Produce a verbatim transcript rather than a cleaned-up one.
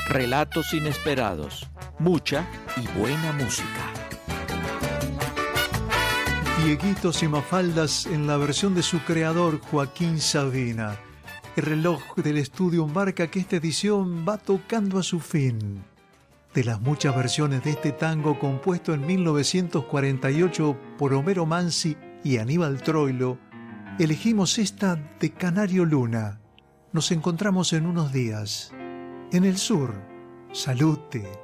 Relatos inesperados, mucha y buena música. Dieguitos y Mafaldas en la versión de su creador Joaquín Sabina. El reloj del estudio marca que esta edición va tocando a su fin. De las muchas versiones de este tango compuesto en mil novecientos cuarenta y ocho por Homero Mansi y Aníbal Troilo, elegimos esta de Canario Luna. Nos encontramos en unos días. En el sur, salute.